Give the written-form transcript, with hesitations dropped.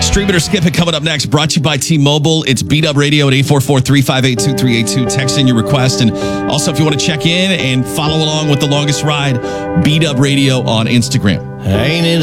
Stream it or skip it coming up next. Brought to you by T-Mobile. It's Beat Up Radio at 844-358-2382. Text in your request. And also, if you want to check in and follow along with the longest ride, Beat Up Radio on Instagram. Ain't it